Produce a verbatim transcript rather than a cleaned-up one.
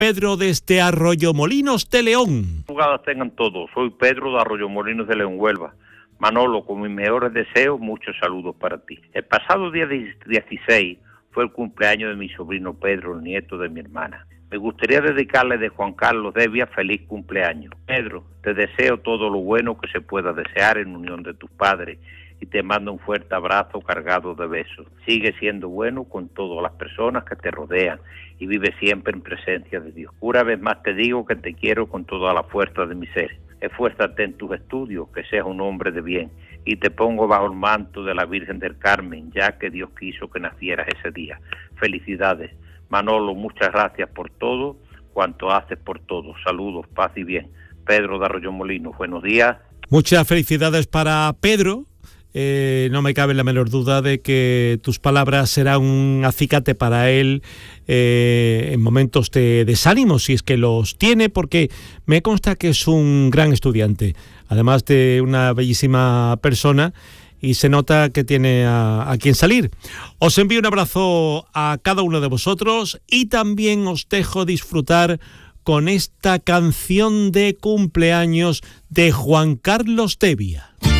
Pedro desde Arroyomolinos de León. Jugadas tengan todos. Soy Pedro de Arroyomolinos de León, Huelva. Manolo, con mis mejores deseos, muchos saludos para ti. El pasado día dieciséis fue el cumpleaños de mi sobrino Pedro, el nieto de mi hermana. Me gustaría dedicarle de Juan Carlos Devia feliz cumpleaños. Pedro, te deseo todo lo bueno que se pueda desear en unión de tus padres y te mando un fuerte abrazo cargado de besos. Sigue siendo bueno con todas las personas que te rodean y vive siempre en presencia de Dios. Una vez más te digo que te quiero con toda la fuerza de mi ser. Esfuérzate en tus estudios, que seas un hombre de bien, y te pongo bajo el manto de la Virgen del Carmen, ya que Dios quiso que nacieras ese día. Felicidades. Manolo, muchas gracias por todo, cuanto haces por todo. Saludos, paz y bien. Pedro de Arroyomolinos, buenos días. Muchas felicidades para Pedro. Eh, no me cabe la menor duda de que tus palabras serán un acicate para él eh, en momentos de desánimo, si es que los tiene, porque me consta que es un gran estudiante, además de una bellísima persona, y se nota que tiene a, a quien salir. Os envío un abrazo a cada uno de vosotros y también os dejo disfrutar con esta canción de cumpleaños de Juan Carlos Devia.